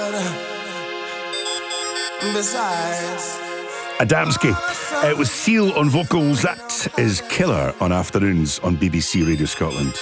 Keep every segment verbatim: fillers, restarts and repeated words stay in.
Besides, Adamski. It was Seal on vocals. That is Killer on Afternoons on B B C Radio Scotland.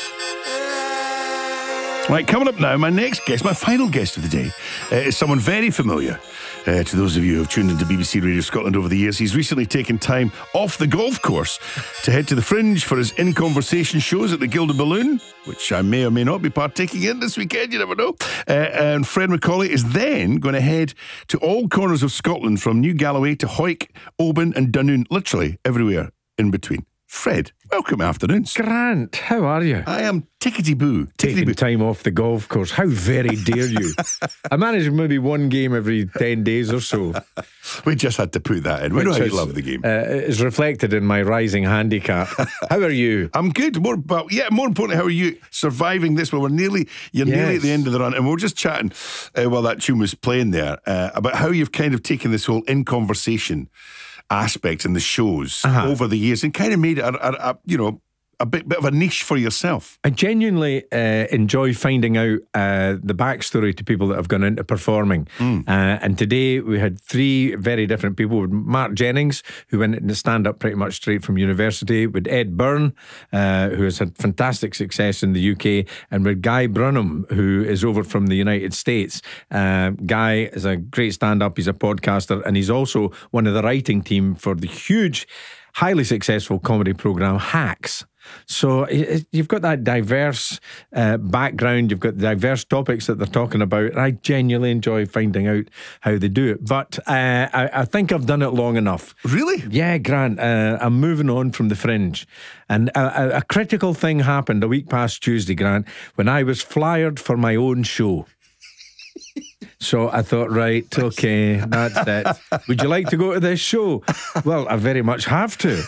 Right, coming up now, my next guest, my final guest of the day, uh, is someone very familiar uh, to those of you who have tuned into B B C Radio Scotland over the years. He's recently taken time off the golf course to head to the Fringe for his In Conversation shows at the Gilded Balloon, which I may or may not be partaking in this weekend, you never know. Uh, and Fred Macaulay is then going to head to all corners of Scotland, from New Galloway to Hawick, Oban and Dunoon, literally everywhere in between. Fred, welcome Afternoons. Grant, how are you? I am tickety-boo. Taking Tickety-boo. time off the golf course. How very dare you? I manage maybe one game every ten days or so. We just had to put that in. We know how you love the game. Uh, is reflected in my rising handicap. How are you? I'm good. More, but yeah, more importantly, how are you surviving this? Well, we're nearly, you're Yes. nearly at the end of the run, and we were just chatting uh, while that tune was playing there uh, about how you've kind of taken this whole In Conversation aspect in the shows Uh-huh. over the years and kind of made it a, a, a you know a bit, bit of a niche for yourself. I genuinely uh, enjoy finding out uh, the backstory to people that have gone into performing. Mm. Uh, and today we had three very different people. With Mark Jennings, who went into stand-up pretty much straight from university. With Ed Byrne, uh, who has had fantastic success in the U K. And with Guy Brunham, who is over from the United States. Uh, Guy is a great stand-up. He's a podcaster. And he's also one of the writing team for the huge, highly successful comedy programme Hacks. So it, you've got that diverse uh, background, you've got diverse topics that they're talking about. I genuinely enjoy finding out how they do it. But uh, I, I think I've done it long enough. Really? Yeah, Grant, uh, I'm moving on from the Fringe. And a, a, a critical thing happened a week past Tuesday, Grant, when I was flyered for my own show. So I thought, right, okay, that's it. Would you like to go to this show? Well, I very much have to.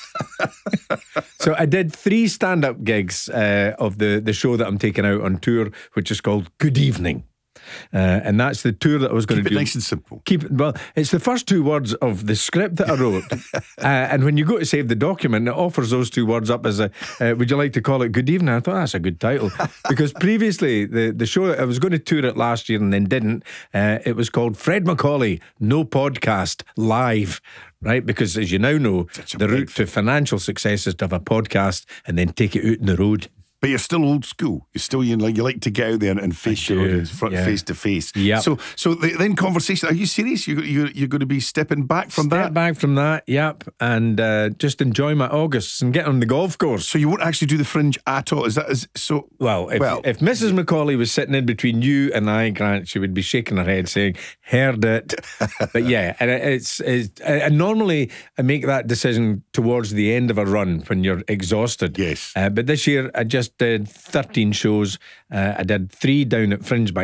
So I did three stand-up gigs uh, of the, the show that I'm taking out on tour, which is called Good Evening. Uh, and that's the tour that I was going Keep to it do. nice and simple. Keep it, well, it's the first two words of the script that I wrote. uh, and when you go to save the document, it offers those two words up as a, uh, would you like to call it Good Evening? I thought that's a good title. Because previously, the, the show, I was going to tour it last year and then didn't. Uh, it was called Fred Macaulay, No Podcast, Live. Right? Because as you now know, Such a the big route to financial success is to have a podcast and then take it out on the road. But you're still old school. You're still you like you like to get out there and face I your do, audience front yeah. face to face. Yep. So so the, then conversation. Are you serious? You you you're going to be stepping back from Step that? back from that, yep, and uh, just enjoy my Augusts and get on the golf course. So you won't actually do the Fringe at all? Is that is so? Well, if, well, if Missus Macaulay was sitting in between you and I, Grant, she would be shaking her head saying, heard it. But yeah, and it's, it's and normally I make that decision towards the end of a run when you're exhausted. Yes. Uh, but this year I just did thirteen shows. Uh, I did three down at Fringe by